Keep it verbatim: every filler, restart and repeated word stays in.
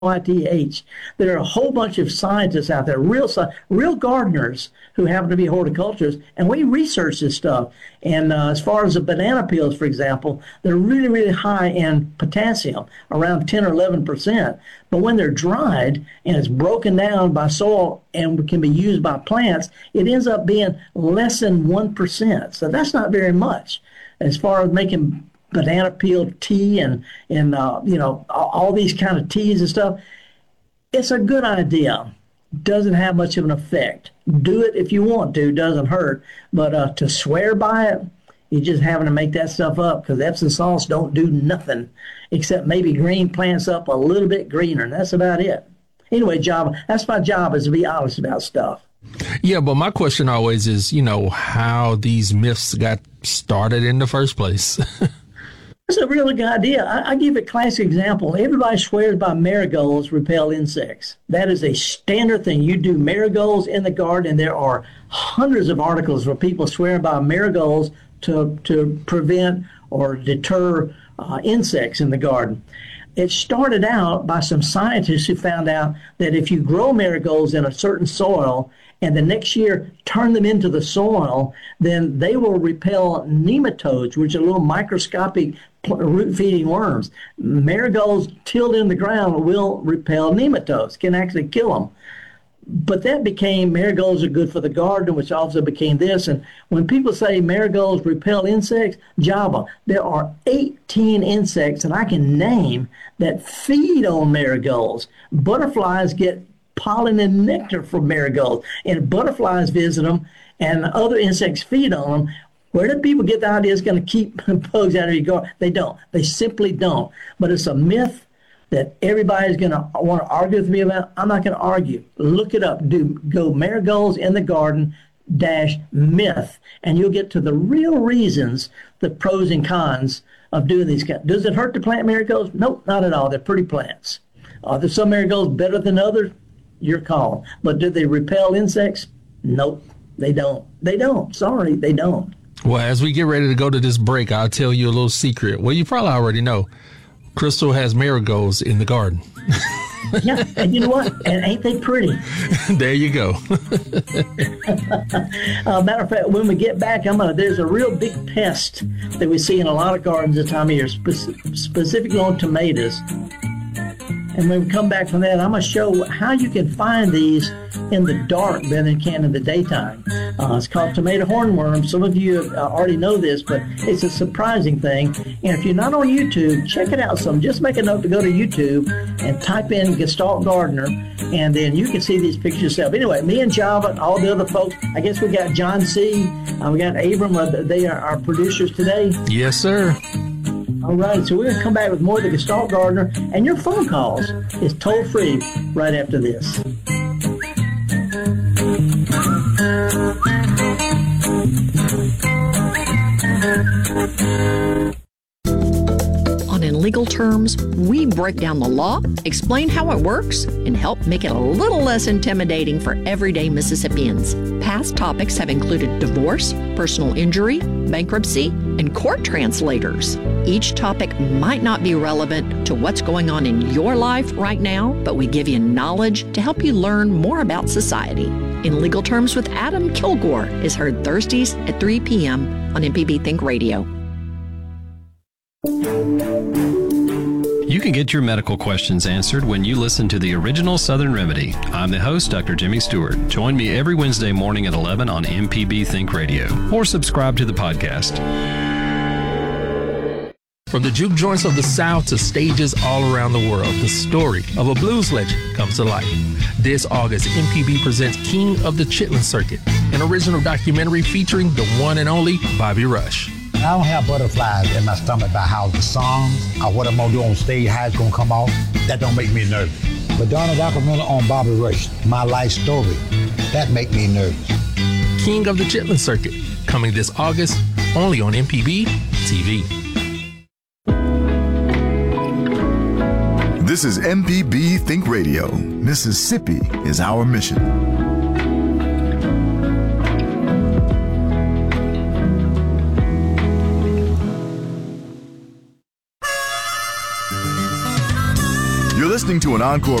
Y T H. There are a whole bunch of scientists out there, real real gardeners who happen to be horticulturists, and we research this stuff. And uh, as far as the banana peels, for example, they're really, really high in potassium, around ten or eleven percent. But when they're dried and it's broken down by soil and can be used by plants, it ends up being less than one percent. So that's not very much. As far as making banana peel tea and, and uh, you know, all these kind of teas and stuff, it's a good idea. Doesn't have much of an effect. Do it if you want to, doesn't hurt. But uh, to swear by it, you're just having to make that stuff up, because Epsom salts don't do nothing except maybe green plants up a little bit greener, and that's about it. Anyway, job, that's my job, is to be honest about stuff. Yeah, but my question always is, you know, how these myths got started in the first place. It's a really good idea. I, I give a classic example. Everybody swears by marigolds repel insects. That is a standard thing. You do marigolds in the garden, and there are hundreds of articles where people swear by marigolds to, to prevent or deter uh, insects in the garden. It started out by some scientists who found out that if you grow marigolds in a certain soil and the next year turn them into the soil, then they will repel nematodes, which are little microscopic root-feeding worms. Marigolds tilled in the ground will repel nematodes, can actually kill them. But that became, marigolds are good for the garden, which also became this. And when people say marigolds repel insects, Java, there are eighteen insects that I can name that feed on marigolds. Butterflies get pollen and nectar from marigolds, and butterflies visit them, and other insects feed on them. Where do people get the idea it's going to keep bugs out of your garden? They don't. They simply don't. But it's a myth that everybody's going to want to argue with me about. I'm not going to argue. Look it up. Do go marigolds in the garden dash myth, and you'll get to the real reasons, the pros and cons of doing these. Does it hurt to plant marigolds? Nope, not at all. They're pretty plants. Are there some marigolds better than others? Your call. But do they repel insects? Nope, they don't. They don't. Sorry, they don't. Well, as we get ready to go to this break, I'll tell you a little secret. Well, you probably already know. Crystal has marigolds in the garden. Yeah, and you know what? And ain't they pretty? There you go. uh, matter of fact, when we get back, I'm gonna. There's a real big pest that we see in a lot of gardens this time of year, spe- specifically on tomatoes. And when we come back from that, I'm going to show how you can find these in the dark better than you can in the daytime. Uh, it's called tomato hornworm. Some of you uh, already know this, but it's a surprising thing. And if you're not on YouTube, check it out some. Just make a note to go to YouTube and type in Gestalt Gardener, and then you can see these pictures yourself. Anyway, me and Java and all the other folks, I guess we got John C., uh, we got Abram, uh, they are our producers today. Yes, sir. All right, so we're going to come back with more of the Gestalt Gardener, and your phone calls is toll-free right after this. On In Legal Terms, we break down the law, explain how it works, and help make it a little less intimidating for everyday Mississippians. Past topics have included divorce, personal injury, bankruptcy, and court translators. Each topic might not be relevant to what's going on in your life right now, but we give you knowledge to help you learn more about society. In Legal Terms with Adam Kilgore is heard Thursdays at three p.m. on M P B Think Radio. You can get your medical questions answered when you listen to the original Southern Remedy. I'm the host, Doctor Jimmy Stewart. Join me every Wednesday morning at eleven on M P B Think Radio, or subscribe to the podcast. From the juke joints of the South to stages all around the world, the story of a blues legend comes to life. This August, M P B presents King of the Chitlin Circuit, an original documentary featuring the one and only Bobby Rush. I don't have butterflies in my stomach about how the songs or what I'm going to do on stage, how it's going to come off. That don't make me nervous. But doing a documentary on Bobby Rush, my life story, that make me nervous. King of the Chitlin Circuit, coming this August, only on M P B T V. This is M P B Think Radio. Mississippi is our mission. You're listening listening to an encore